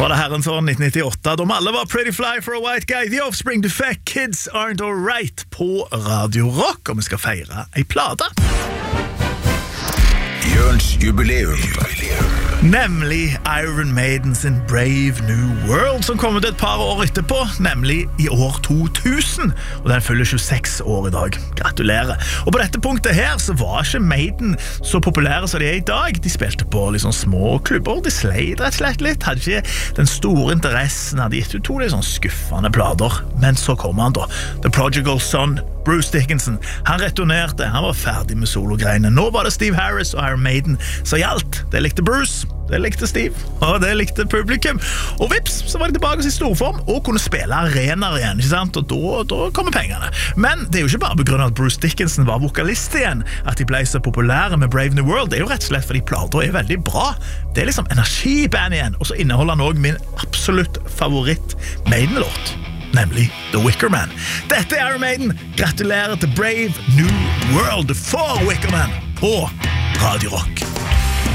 Var det herrens år 1998, da alle var Pretty Fly for a White Guy, The Offspring, Defect, Kids Aren't Alright på Radio Rock, og vi skal feire ei plate. Jørns jubileum. Nemlig Iron Maiden sin Brave New World, som kom ut et par år etterpå, nemlig i år 2000, og den fyller 26 år i dag. Gratulerer. Og på dette punktet her så var ikke Maiden så populære som de er i dag. De spilte på liksom små klubber, de sleit rett og slett litt, hadde ikke den store interessen, hadde gitt ut to litt sånn skuffende plater. Men så kom han da, The Prodigal Son, Bruce Dickinson. Han returnerte, han var ferdig med sologreiene. Nå var det Steve Harris og Iron Maiden som gjaldt. Det likte Bruce, det likte Steve, og det likte publikum. Og vips, så var de tilbake i storform og kunne spille arenaer igjen, ikke sant? Og da kommer pengene. Men det er jo ikke bare på grunn av at Bruce Dickinson var vokalist igjen at de ble så populære med Brave New World. Det er jo rett og slett fordi plater er veldig bra. Det er liksom energiband igjen, og så inneholder han også min absolutt favoritt Maiden-låt, nemlig The Wicker Man. Dette er Iron Maiden. Gratulerer til Brave New World for Wicker Man på Radio Rock.